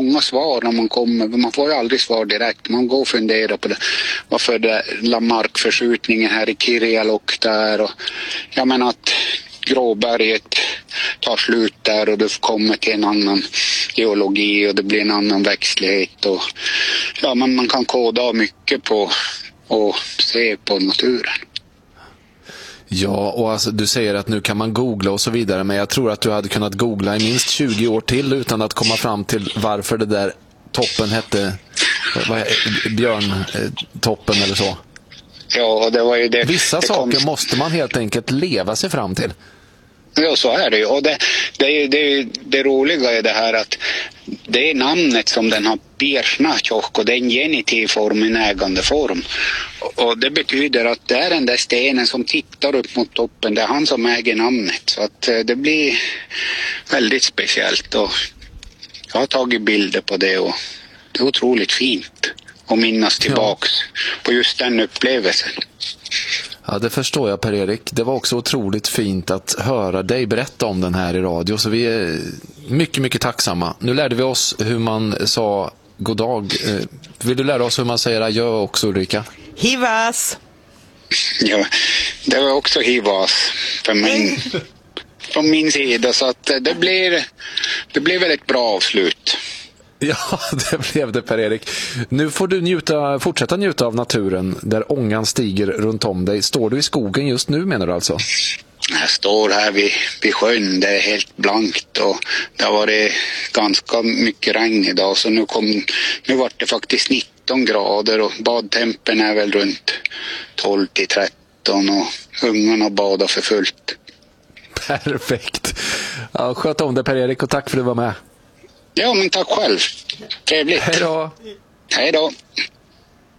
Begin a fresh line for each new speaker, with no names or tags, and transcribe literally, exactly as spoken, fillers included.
många svar när man kommer. Man får ju aldrig svar direkt. Man går och funderar på det. Varför det la markförskjutningen här i Kirjalok där. Och jag menar att Gråberget tar slut där och det kommer till en annan geologi och det blir en annan växtlighet. Och, ja, men man kan koda mycket på och se på naturen.
Ja, och alltså, du säger att nu kan man googla och så vidare, men jag tror att du hade kunnat googla i minst tjugo år till utan att komma fram till varför det där toppen hette vad är, björntoppen eller så.
Ja, det var ju det.
Vissa
det
saker
kom...
måste man helt enkelt leva sig fram till.
Ja, så är det ju. Och det, det, är, det, är, det roliga är det här att det är namnet som den har, Birsnatjok, och det är en genitiv form, en ägande form. Och, och det betyder att det är den där stenen som tittar upp mot toppen, det är han som äger namnet. Så att det blir väldigt speciellt och jag har tagit bilder på det och det är otroligt fint att minnas tillbaks ja. på just den upplevelsen.
Ja, det förstår jag, Per-Erik. Det var också otroligt fint att höra dig berätta om den här i radio. Så vi är mycket, mycket tacksamma. Nu lärde vi oss hur man sa god dag. Vill du lära oss hur man säger adjö också, Ulrika?
Hivas!
Ja, det var också hivas för min, från min sida. Så att det blir, det blir väl ett bra avslut.
Ja, det blev det, Per-Erik. Nu får du njuta, fortsätta njuta av naturen där ångan stiger runt om dig. Står du i skogen just nu, menar du alltså?
Jag står här vid, vid sjön, det är helt blankt och det har varit ganska mycket regn idag så nu, kom, nu var det faktiskt nitton grader och badtempen är väl runt tolv till tretton och ungarna badar för fullt.
Perfekt. Ja, sköt om det, Per-Erik, och tack för att du var med.
Ja, men tack själv. Trevligt.
Hej då.
Hej då.